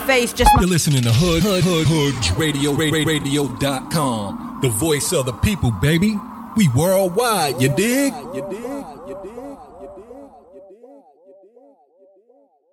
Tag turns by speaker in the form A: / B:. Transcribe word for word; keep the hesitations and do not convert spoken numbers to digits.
A: face, just my...
B: You're listening to Hood, Hood, Hood, Hood Radio, radio dot com. The voice of the people, baby. We worldwide, you dig? You dig? You dig? You dig? You dig?